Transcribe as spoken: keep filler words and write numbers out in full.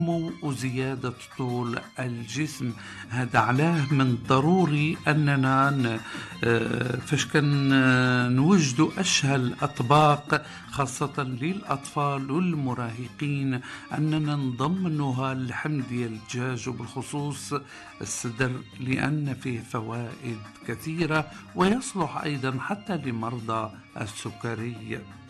وزيادة طول الجسم. هذا علاه من ضروري أننا ن- آه، فاش كان آه، نوجدوا أشهى أطباق خاصة للأطفال والمراهقين، أننا نضمنوها اللحم ديال الدجاج وبالخصوص الصدر، لأن فيه فوائد كثيرة ويصلح أيضا حتى لمرضى السكري.